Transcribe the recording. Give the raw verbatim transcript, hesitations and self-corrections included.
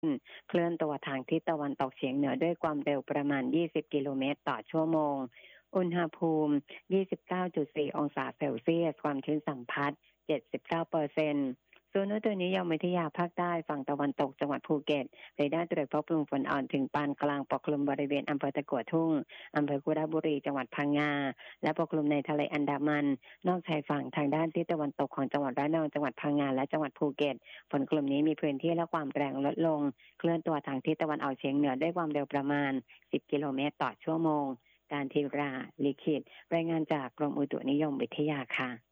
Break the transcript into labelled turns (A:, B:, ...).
A: เคลื่อนตัวทางทิศตะวันตกเฉียงเหนือด้วยความเร็วประมาณยี่สิบกิโลเมตรต่อชั่วโมงอุณหภูมิ ยี่สิบเก้าจุดสี่ องศาเซลเซียสความชื้นสัมพัทธ์ เจ็ดสิบเก้าเปอร์เซ็นต์ ส่วนอุตุนิยมวิทยาภาคใต้ฝั่งตะวันตกจังหวัดภูเก็ตเรดาร์ตรวจพบกลุ่มฝนอ่อนถึงปานกลางปกคลุมบริเวณอำเภอตะกั่วทุ่งอำเภอกุดาบุรีจังหวัดพังงาและปกคลุมในทะเลอันดามันนอกชายฝั่งทางด้านทิศตะวันตกของจังหวัดระนองจังหวัดพังงาและจังหวัดภูเก็ตฝนกลุ่มนี้มีพื้นที่และความแรงลดลงเคลื่อนตัวทางทิศตะวันออกเฉียงเหนือด้วยความเร็วประมาณสิบกิโลเมตรต่อชั่วโมงการทีราลิขิตรายงานจากกรมอุตุนิยมวิทยาค่ะ